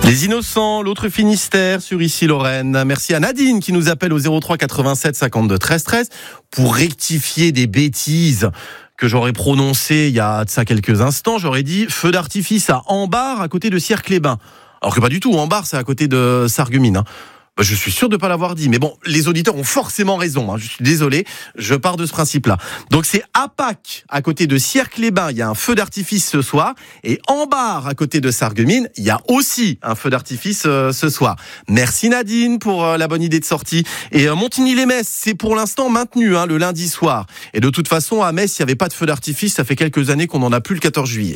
Les Innocents, l'autre Finistère sur Issy-Lorraine. Merci à Nadine qui nous appelle au 03 87 52 13 13 pour rectifier des bêtises que j'aurais prononcées il y a de ça quelques instants. J'aurais dit feu d'artifice à Ambar à côté de Sierre-les-Bains. Alors que pas du tout, Ambar c'est à côté de Sarreguemines. Je suis sûr de ne pas l'avoir dit. Mais bon, les auditeurs ont forcément raison. Je suis désolé, je pars de ce principe-là. Donc c'est à Pâques, à côté de Sierre-les-Bains, il y a un feu d'artifice ce soir. Et en Bar, à côté de Sarreguemines, il y a aussi un feu d'artifice ce soir. Merci Nadine pour la bonne idée de sortie. Et Montigny-les-Metz, c'est pour l'instant maintenu le lundi soir. Et de toute façon, à Metz, il n'y avait pas de feu d'artifice. Ça fait quelques années qu'on n'en a plus le 14 juillet.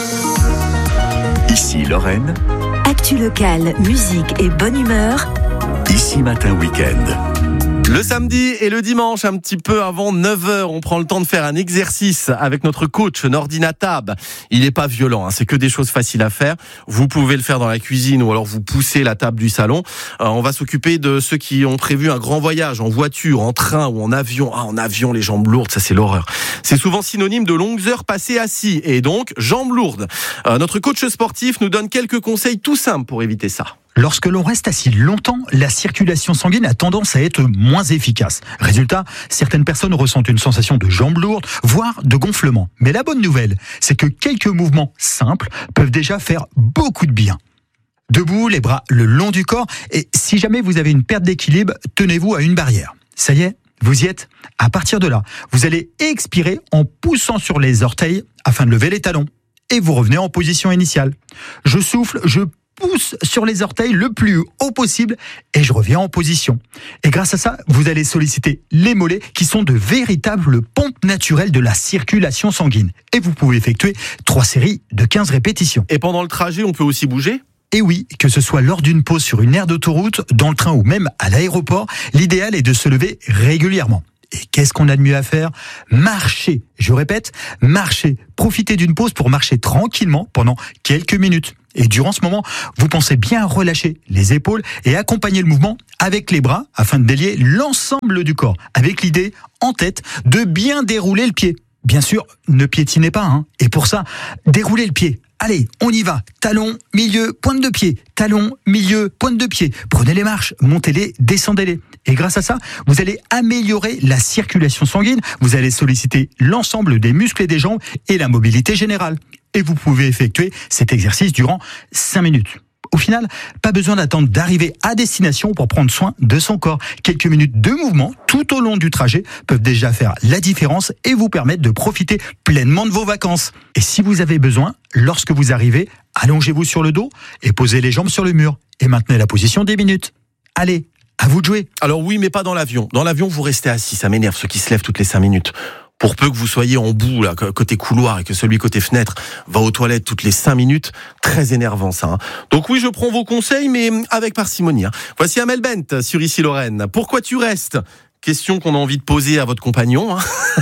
Ici Lorraine. Actu locale, musique et bonne humeur. Ici Matin Week-end. Le samedi et le dimanche, un petit peu avant 9h, on prend le temps de faire un exercice avec notre coach Nordina Tab. Il n'est pas violent, c'est que des choses faciles à faire. Vous pouvez le faire dans la cuisine ou alors vous poussez la table du salon. On va s'occuper de ceux qui ont prévu un grand voyage en voiture, en train ou en avion. En avion, les jambes lourdes, ça c'est l'horreur. C'est souvent synonyme de longues heures passées assis et donc jambes lourdes. Notre coach sportif nous donne quelques conseils tout simples pour éviter ça. Lorsque l'on reste assis longtemps, la circulation sanguine a tendance à être moins efficace. Résultat, certaines personnes ressentent une sensation de jambes lourdes, voire de gonflement. Mais la bonne nouvelle, c'est que quelques mouvements simples peuvent déjà faire beaucoup de bien. Debout, les bras le long du corps, et si jamais vous avez une perte d'équilibre, tenez-vous à une barrière. Ça y est, vous y êtes. À partir de là, vous allez expirer en poussant sur les orteils afin de lever les talons. Et vous revenez en position initiale. Je souffle, je pousse sur les orteils le plus haut possible et je reviens en position. Et grâce à ça, vous allez solliciter les mollets qui sont de véritables pompes naturelles de la circulation sanguine. Et vous pouvez effectuer 3 séries de 15 répétitions. Et pendant le trajet, on peut aussi bouger ? Et oui, que ce soit lors d'une pause sur une aire d'autoroute, dans le train ou même à l'aéroport, l'idéal est de se lever régulièrement. Et qu'est-ce qu'on a de mieux à faire ? Marcher. Je répète, marcher. Profitez d'une pause pour marcher tranquillement pendant quelques minutes. Et durant ce moment, vous pensez bien relâcher les épaules et accompagner le mouvement avec les bras afin de délier l'ensemble du corps, avec l'idée en tête de bien dérouler le pied. Bien sûr, ne piétinez pas, Et pour ça, déroulez le pied. Allez, on y va. Talon, milieu, pointe de pied. Talon, milieu, pointe de pied. Prenez les marches, montez-les, descendez-les. Et grâce à ça, vous allez améliorer la circulation sanguine, vous allez solliciter l'ensemble des muscles et des jambes et la mobilité générale. Et vous pouvez effectuer cet exercice durant 5 minutes. Au final, pas besoin d'attendre d'arriver à destination pour prendre soin de son corps. Quelques minutes de mouvement tout au long du trajet peuvent déjà faire la différence et vous permettre de profiter pleinement de vos vacances. Et si vous avez besoin, lorsque vous arrivez, allongez-vous sur le dos et posez les jambes sur le mur. Et maintenez la position 10 minutes. Allez, à vous de jouer. Alors oui, mais pas dans l'avion. Dans l'avion, vous restez assis. Ça m'énerve, ceux qui se lèvent toutes les 5 minutes. Pour peu que vous soyez en bout, là, côté couloir, et que celui côté fenêtre va aux toilettes toutes les 5 minutes, très énervant ça. Donc oui, je prends vos conseils, mais avec parcimonie. Voici Amel Bent sur Issy-Lorraine. Pourquoi tu restes ? Question qu'on a envie de poser à votre compagnon,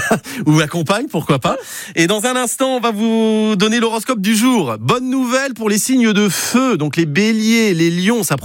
ou la compagne, pourquoi pas. Et dans un instant, on va vous donner l'horoscope du jour. Bonne nouvelle pour les signes de feu, donc les béliers, les lions, ça